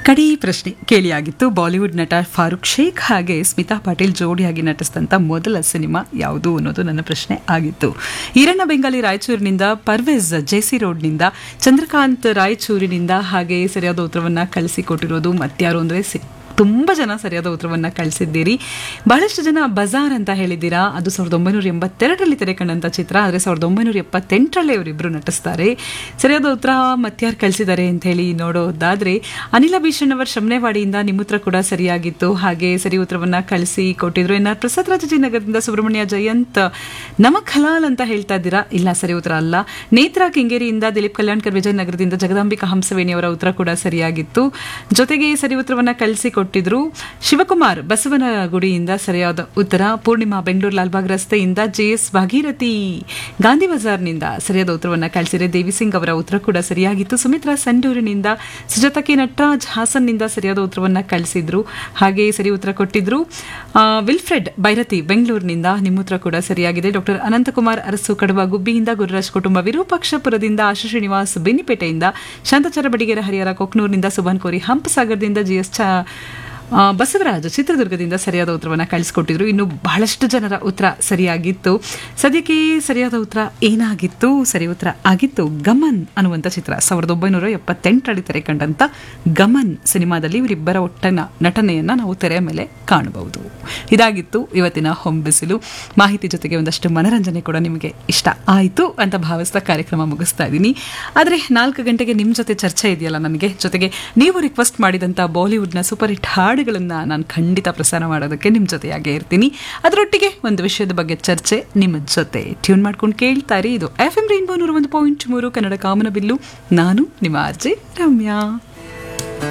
ಕಡೇ ಪ್ರಶ್ನೆ ಕೇಳಿಯಾಗಿತ್ತು. ಬಾಲಿವುಡ್ ನಟ ಫಾರೂಕ್ ಶೇಖ್ ಹಾಗೆ ಸ್ಮಿತಾ ಪಾಟೀಲ್ ಜೋಡಿಯಾಗಿ ನಟಿಸಿದಂಥ ಮೊದಲ ಸಿನಿಮಾ ಯಾವುದು ಅನ್ನೋದು ನನ್ನ ಪ್ರಶ್ನೆ ಆಗಿತ್ತು. ಈರಣ್ಣ ಬೆಂಗಾಲಿ ರಾಯಚೂರಿನಿಂದ, ಪರ್ವೇಜ್ ಜೆಸಿ ರೋಡ್ನಿಂದ, ಚಂದ್ರಕಾಂತ್ ರಾಯಚೂರಿನಿಂದ ಹಾಗೆ ಸರಿಯಾದ ಉತ್ತರವನ್ನು ಕಳಿಸಿಕೊಟ್ಟಿರೋದು ಮತ್ಯಾರು ಅಂದರೆ ತುಂಬ ಜನ ಸರಿಯಾದ ಉತ್ತರವನ್ನು ಕಳಿಸಿದ್ದೀರಿ. ಬಹಳಷ್ಟು ಜನ ಬಜಾರ್ ಅಂತ ಹೇಳಿದ್ದೀರಾ. ಅದು 1982ರಲ್ಲಿ ತೆರೆ ಕಂಡಂಥ ಚಿತ್ರ. ಆದರೆ 1978ರಲ್ಲಿ ಅವರಿಬ್ಬರು ನಟಿಸ್ತಾರೆ. ಸರಿಯಾದ ಉತ್ತರ ಮತ್ಯಾರು ಕಳಿಸಿದ್ದಾರೆ ಅಂತ ಹೇಳಿ ನೋಡೋದಾದರೆ ಅನಿಲ ಭೀಷಣ್ ಅವರ ಶಮನೆವಾಡಿಯಿಂದ ನಿಮ್ಮ ಉತ್ತರ ಕೂಡ ಸರಿಯಾಗಿತ್ತು. ಹಾಗೆ ಸರಿ ಉತ್ತರವನ್ನು ಕಳಿಸಿ ಕೊಟ್ಟಿದ್ರು. ಎನ್ ಆರ್ ಪ್ರಸಾದ್ ರಾಜಾಜಿ ನಗರದಿಂದ ಸುಬ್ರಹ್ಮಣ್ಯ ಜಯಂತ್ ನಮಕ್ ಹಲಾಲ್ ಅಂತ ಹೇಳ್ತಾ ಇದ್ದೀರಾ. ಇಲ್ಲ, ಸರಿ ಉತ್ತರ ಅಲ್ಲ. ನೇತ್ರಾ ಕೆಂಗೇರಿಯಿಂದ, ದಿಲೀಪ್ ಕಲ್ಯಾಣ್ಕರ್ ವಿಜಯನಗರದಿಂದ, ಜಗದಾಂಬಿಕಾ ಹಂಸವೇಣಿ ಅವರ ಉತ್ತರ ಕೂಡ ಸರಿಯಾಗಿತ್ತು. ಜೊತೆಗೆ ಸರಿ ಉತ್ತರವನ್ನು ಕಳಿಸಿಕೊಟ್ಟಿದ್ರು ಶಿವಕುಮಾರ್ ಬಸವನಗುಡಿಯಿಂದ ಸರಿಯಾದ ಉತ್ತರ. ಪೂರ್ಣಿಮಾ ಬೆಂಗಳೂರು ಲಾಲ್ಬಾಗ್ ರಸ್ತೆಯಿಂದ, ಜೆಎಸ್ ಭಾಗೀರಥಿ ಗಾಂಧಿ ಬಜಾರ್ನಿಂದ ಸರಿಯಾದ ಉತ್ತರವನ್ನು ಕಳಿಸಿದರೆ. ದೇವಿಸಿಂಗ್ ಅವರ ಉತ್ತರ ಕೂಡ ಸರಿಯಾಗಿತ್ತು. ಸುಮಿತ್ರಾ ಸಂಡೂರಿನಿಂದ, ಸುಜಾತ ಕೆ ನಟರಾಜ್ ಹಾಸನ್ನಿಂದ ಸರಿಯಾದ ಉತ್ತರವನ್ನು ಕಳಿಸಿದ್ರು. ಹಾಗೆ ಸರಿ ಉತ್ತರ ಕೊಟ್ಟಿದ್ರು ವಿಲ್ಫ್ರೆಡ್ ಬೈರತಿ ಬೆಂಗಳೂರಿನಿಂದ. ನಿಮ್ಮ ಉತ್ತರ ಕೂಡ ಸರಿಯಾಗಿದೆ. ಡಾಕ್ಟರ್ ಅನಂತಕುಮಾರ್ ಅರಸು ಕಡವ ಗುಬ್ಬಿಯಿಂದ, ಗುರುರಾಜ್ ಕುಟುಂಬ ವಿರೂಪಾಕ್ಷಪುರದಿಂದ, ಆಶು ಶ್ರೀನಿವಾಸ್ ಬೆನ್ನಿಪೇಟೆಯಿಂದ, ಶಾಂತಚಾರ ಬಡಿಗೇರ ಹರಿಹರ ಕೊಕ್ನೂರಿನಿಂದ, ಸುಭಾನ್ ಕೋರಿ ಹಂಪಸಾಗರದಿಂದ, ಜಿಎಸ್ ಬಸವರಾಜ್ ಚಿತ್ರದುರ್ಗದಿಂದ ಸರಿಯಾದ ಉತ್ತರವನ್ನು ಕಳಿಸಿಕೊಟ್ಟಿದ್ರು. ಇನ್ನು ಬಹಳಷ್ಟು ಜನರ ಉತ್ತರ ಸರಿಯಾಗಿತ್ತು. ಸದ್ಯಕ್ಕೆ ಸರಿಯಾದ ಉತ್ತರ ಏನಾಗಿತ್ತು? ಸರಿ ಉತ್ತರ ಆಗಿತ್ತು ಗಮನ್ ಅನ್ನುವಂಥ ಚಿತ್ರ. 1978ರಲ್ಲಿ ತೆರೆ ಕಂಡಂಥ ಗಮನ್ ಸಿನಿಮಾದಲ್ಲಿ ಇವರಿಬ್ಬರ ನಟನೆಯನ್ನು ನಾವು ತೆರೆಯ ಮೇಲೆ ಕಾಣಬಹುದು. ಇದಾಗಿತ್ತು ಇವತ್ತಿನ ಹೊಂಬಿಸಿಲು. ಮಾಹಿತಿ ಜೊತೆಗೆ ಒಂದಷ್ಟು ಮನರಂಜನೆ ಕೂಡ ನಿಮಗೆ ಇಷ್ಟ ಆಯಿತು ಅಂತ ಭಾವಿಸ್ತಾ ಕಾರ್ಯಕ್ರಮ ಮುಗಿಸ್ತಾ ಇದ್ದೀನಿ. ಆದರೆ 4 ಗಂಟೆಗೆ ನಿಮ್ಮ ಜೊತೆ ಚರ್ಚೆ ಇದೆಯಲ್ಲ ನನಗೆ, ಜೊತೆಗೆ ನೀವು ರಿಕ್ವೆಸ್ಟ್ ಮಾಡಿದಂಥ ಬಾಲಿವುಡ್ನ ಸೂಪರ್ ಹಿಟ್ ಹಾಡುಗಳನ್ನು ನಾನು ಖಂಡಿತ ಪ್ರಸಾರ ಮಾಡೋದಕ್ಕೆ ನಿಮ್ಮ ಜೊತೆಯಾಗೇ ಇರ್ತೀನಿ. ಅದರೊಟ್ಟಿಗೆ ಒಂದು ವಿಷಯದ ಬಗ್ಗೆ ಚರ್ಚೆ ನಿಮ್ಮ ಜೊತೆ. ಟ್ಯೂನ್ ಮಾಡ್ಕೊಂಡು ಕೇಳ್ತಾ ಇರಿ. ಇದು FM ರೈನ್ಬೋ 101.3 ಕನ್ನಡ ಕಾಮನಬಿಲ್ಲು. ನಾನು ನಿಮ್ಮ ಆರ್ಜೆ ರಮ್ಯಾ.